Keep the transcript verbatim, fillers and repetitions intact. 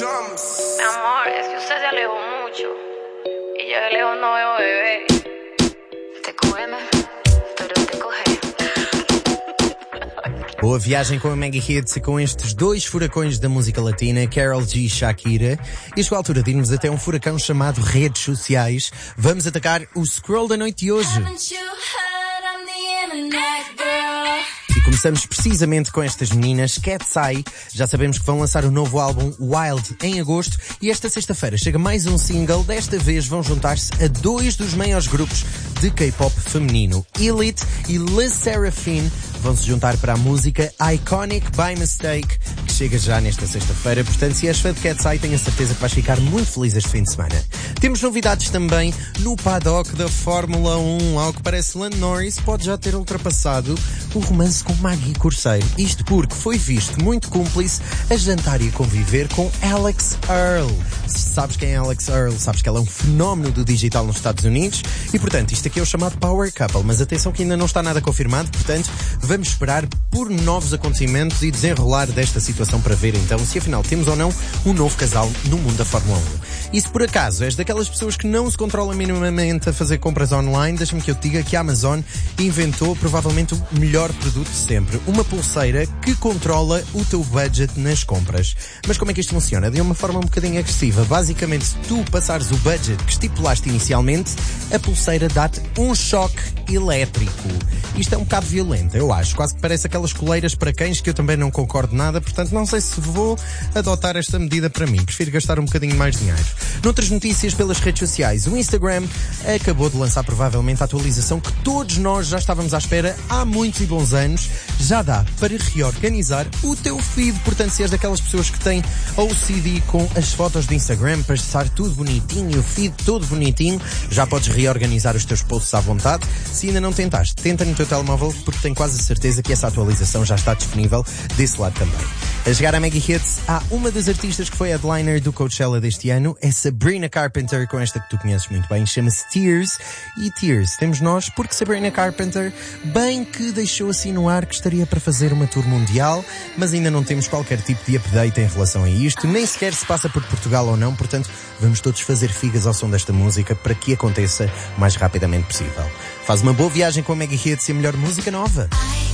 Mi amor, es que usted se alejó mucho y yo de lejos no veo bebé. Te come, pero te coge. Boa viagem com a Mega Hits e com estes dois furacões da música latina, Karol G e Shakira. E chegou a altura de irmos até um furacão chamado redes sociais. Vamos atacar o scroll da noite de hoje. E começamos precisamente com estas meninas, Cat's Eye. Já sabemos que vão lançar o novo álbum Wild em agosto e esta sexta-feira chega mais um single. Desta vez vão juntar-se a dois dos maiores grupos de K-pop feminino. Elite e Le Sserafim vão se juntar para a música Iconic by Mistake, que chega já nesta sexta-feira. Portanto, se és fã de Cat's Eye, tenho a certeza que vais ficar muito feliz este fim de semana. Temos novidades também no paddock da Fórmula um. Ao que parece, Lando Norris pode já ter ultrapassado o romance com Maggie Corseiro. Isto porque foi visto muito cúmplice a jantar e a conviver com Alex Earl. Se sabes quem é Alex Earl, sabes que ela é um fenómeno do digital nos Estados Unidos e, portanto, isto aqui é o chamado Power Couple. Mas atenção que ainda não está nada confirmado, portanto, vamos esperar por novos acontecimentos e desenrolar desta situação para ver então se afinal temos ou não um novo casal no mundo da Fórmula um. E se por acaso és daquelas pessoas que não se controlam minimamente a fazer compras online, deixa-me que eu te diga que a Amazon inventou provavelmente o melhor produto de sempre. Uma pulseira que controla o teu budget nas compras. Mas como é que isto funciona? De uma forma um bocadinho agressiva. Basicamente, se tu passares o budget que estipulaste inicialmente, a pulseira dá-te um choque elétrico. Isto é um bocado violento, eu acho. Quase que parece aquelas coleiras para cães que eu também não concordo nada, portanto não sei se vou adotar esta medida para mim. Prefiro gastar um bocadinho mais dinheiro. Noutras notícias pelas redes sociais, o Instagram acabou de lançar provavelmente a atualização que todos nós já estávamos à espera há muitos e bons anos. Já dá para reorganizar o teu feed. Portanto, se és daquelas pessoas que têm O C D com as fotos de Instagram para estar tudo bonitinho, o feed todo bonitinho, já podes reorganizar os teus posts à vontade. Se ainda não tentaste, tenta no teu telemóvel, porque tenho quase a certeza que essa atualização já está disponível desse lado também. A chegar à Mega Hits, há uma das artistas que foi headliner do Coachella deste ano, é Sabrina Carpenter, com esta que tu conheces muito bem, chama-se Tears. E Tears temos nós, porque Sabrina Carpenter bem que deixou assim no ar que estaria para fazer uma tour mundial, mas ainda não temos qualquer tipo de update em relação a isto, nem sequer se passa por Portugal ou não, portanto vamos todos fazer figas ao som desta música para que aconteça o mais rapidamente possível. Faz uma boa viagem com a Mega Hits e a melhor música nova.